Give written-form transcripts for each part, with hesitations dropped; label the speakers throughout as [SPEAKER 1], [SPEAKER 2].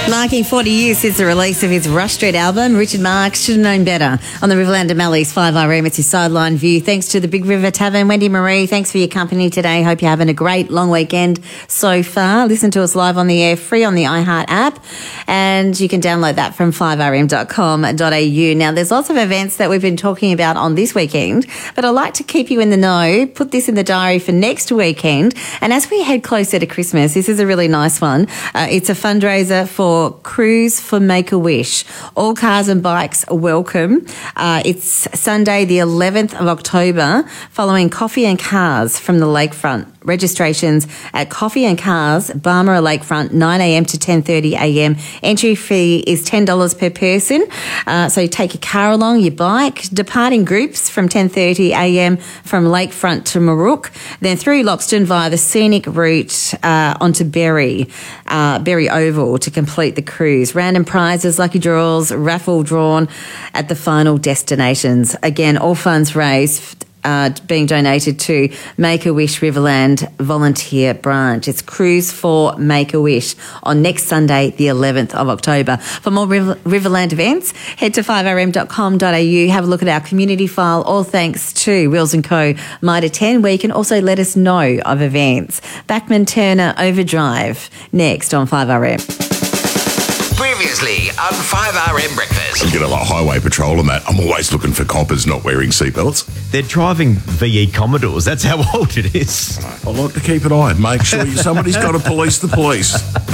[SPEAKER 1] Marking 40 years since the release of his Rush Street album, Richard Marx should have known better. On the Riverland and Mallee's 5RM, it's his sideline view. Thanks to the Big River Tavern. Wendy Marie, thanks for your company today. Hope you're having a great long weekend so far. Listen to us live on the air, free on the iHeart app, and you can download that from 5rm.com.au. Now, there's lots of events that we've been talking about on this weekend, but I'd like to keep you in the know, put this in the diary for next weekend. And as we head closer to Christmas, this is a really nice one. It's a fundraiser for Cruise for Make-A-Wish. All cars and bikes are welcome. It's Sunday, the 11th of October, following Coffee and Cars from the lakefront. Registrations at Coffee and Cars, Barmera Lakefront, 9am to 10:30am. Entry fee is $10 per person. So you take your car along, your bike, departing groups from 10:30am from Lakefront to Marook, then through Loxton via the scenic route onto Berry Oval to complete the cruise. Random prizes, lucky draws, raffle drawn at the final destinations. Again, all funds raised being donated to Make-A-Wish Riverland Volunteer Branch. It's Cruise for Make-A-Wish on next Sunday, the 11th of October. For more Riverland events, head to 5rm.com.au. Have a look at our community file, all thanks to Wills & Co. Mitre 10, where you can also let us know of events. Backman Turner Overdrive, next on 5RM.
[SPEAKER 2] Previously on 5RM Breakfast.
[SPEAKER 3] You get a highway patrol and that. I'm always looking for coppers not wearing seatbelts.
[SPEAKER 4] They're driving VE Commodores. That's how old it is.
[SPEAKER 3] I like to keep an eye. Make sure somebody's got to police the police.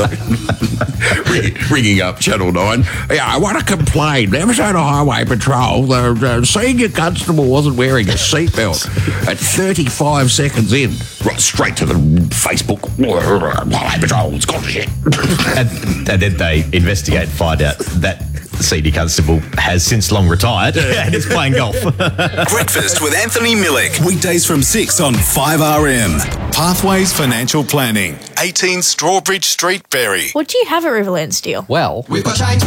[SPEAKER 3] Ringing up Channel 9. Yeah, I want to complain. Episode of Highway Patrol, the senior constable wasn't wearing a seatbelt at 35 seconds in. Right, straight to the Facebook. Highway Patrol's got shit.
[SPEAKER 4] And then they investigate and find out that senior constable has since long retired and is playing golf.
[SPEAKER 5] Breakfast with Anthony Millick. Weekdays from 6 on 5RM. Pathways Financial Planning. 18 Strawbridge Street, Berry.
[SPEAKER 6] What do you have at Riverland Steel?
[SPEAKER 7] Well,
[SPEAKER 2] We've got